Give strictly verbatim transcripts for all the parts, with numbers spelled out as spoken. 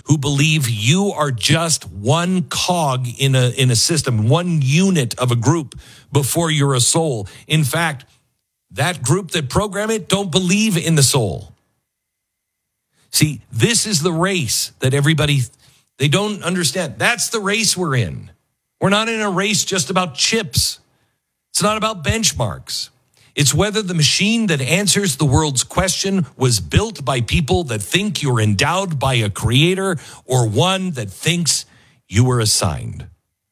who believe you are just one cog in a in a system, one unit of a group before you're a soul. In fact, that group that program it don't believe in the soul. See, this is the race that everybody, they don't understand. That's the race we're in. We're not in a race just about chips. It's not about benchmarks. It's whether the machine that answers the world's question was built by people that think you're endowed by a creator or one that thinks you were assigned.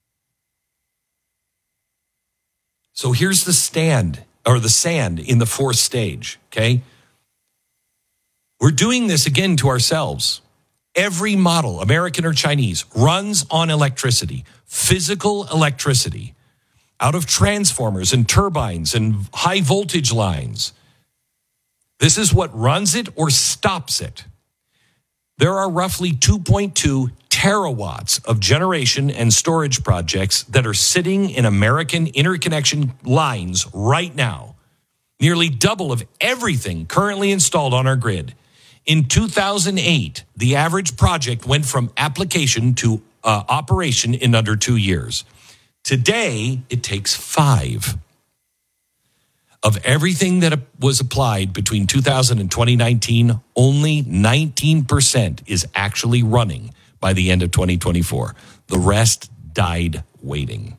So here's the stand, or the sand in the fourth stage, okay? We're doing this again to ourselves. Every model, American or Chinese, runs on electricity, physical electricity, out of transformers and turbines and high voltage lines. This is what runs it or stops it. There are roughly two point two terawatts of generation and storage projects that are sitting in American interconnection lines right now, nearly double of everything currently installed on our grid. In two thousand eight, the average project went from application to uh, operation in under two years. Today, it takes five. Of everything that was applied between two thousand and twenty nineteen, only nineteen percent is actually running by the end of twenty twenty-four. The rest died waiting.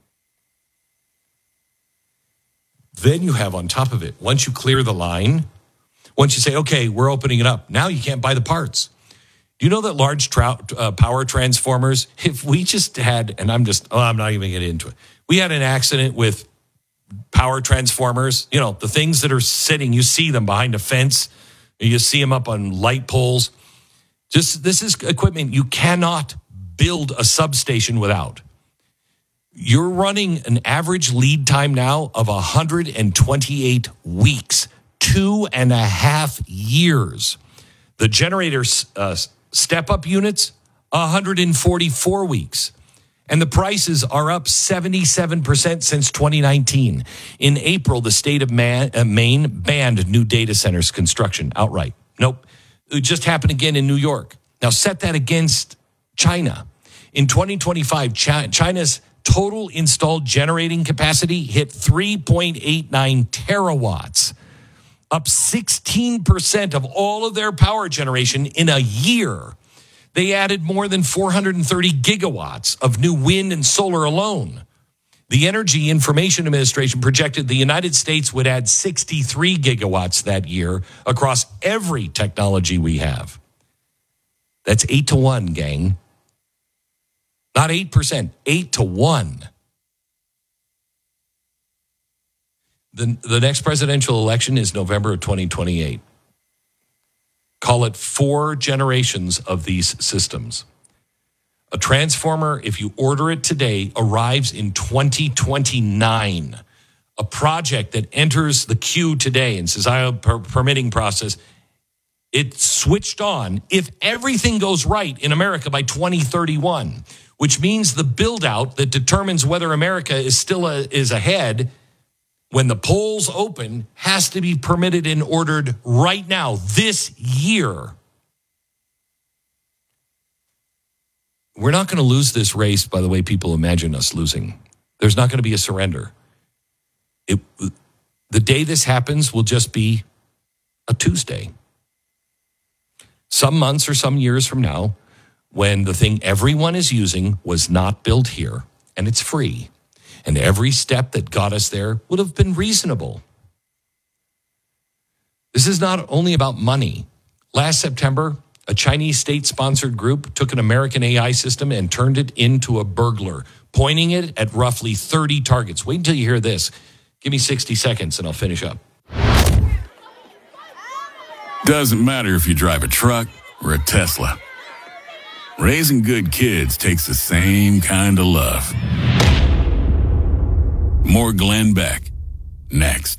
Then you have on top of it, once you clear the line, once you say, okay, we're opening it up, now you can't buy the parts. Do you know that large tra- uh, power transformers, if we just had, and I'm just, oh, I'm not even going to get into it. We had an accident with power transformers, you know, the things that are sitting, you see them behind a fence, you see them up on light poles. Just, this is equipment you cannot build a substation without. You're running an average lead time now of one hundred twenty-eight weeks, two and a half years. The generator uh, step-up units, one hundred forty-four weeks. And the prices are up seventy-seven percent since twenty nineteen. In April, the state of Man, uh, Maine banned new data centers construction outright. Nope. It just happened again in New York. Now, set that against China. In twenty twenty-five, Chi- China's total installed generating capacity hit three point eight nine terawatts, up sixteen percent of all of their power generation in a year. They added more than four hundred thirty gigawatts of new wind and solar alone. The Energy Information Administration projected the United States would add sixty-three gigawatts that year across every technology we have. That's eight to one, gang. Not eight percent, eight to one. The, the next presidential election is November of twenty twenty-eight. Call it four generations of these systems. A transformer, if you order it today, arrives in twenty twenty-nine. A project that enters the queue today and says, I have a permitting process, it's switched on if everything goes right in America by twenty thirty-one, which means the build-out that determines whether America is still a, is ahead when the polls open has to be permitted and ordered right now, this year. We're not going to lose this race by the way people imagine us losing. There's not going to be a surrender. It, the day this happens will just be a Tuesday. Some months or some years from now, when the thing everyone is using was not built here and it's free, and every step that got us there would have been reasonable. This is not only about money. Last September, a Chinese state-sponsored group took an American A I system and turned it into a burglar, pointing it at roughly thirty targets. Wait until you hear this. Give me sixty seconds and I'll finish up. Doesn't matter if you drive a truck or a Tesla. Raising good kids takes the same kind of love. More Glenn Beck, next.